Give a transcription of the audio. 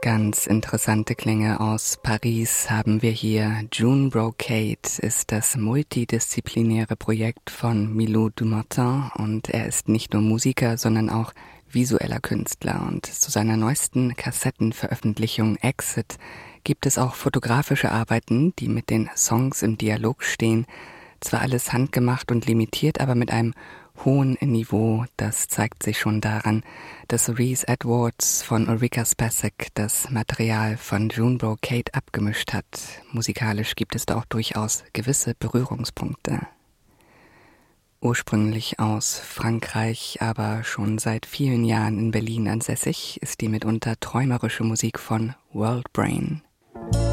Ganz interessante Klänge aus Paris haben wir hier. June Brocade ist das multidisziplinäre Projekt von Milou Dumartin und er ist nicht nur Musiker, sondern auch visueller Künstler. Und zu seiner neuesten Kassettenveröffentlichung Exit gibt es auch fotografische Arbeiten, die mit den Songs im Dialog stehen. Zwar alles handgemacht und limitiert, aber mit einem hohen Niveau. Das zeigt sich schon daran, dass Reese Edwards von Ulrika Spacek das Material von June Brocade abgemischt hat. Musikalisch gibt es da auch durchaus gewisse Berührungspunkte. Ursprünglich aus Frankreich, aber schon seit vielen Jahren in Berlin ansässig, ist die mitunter träumerische Musik von World Brain.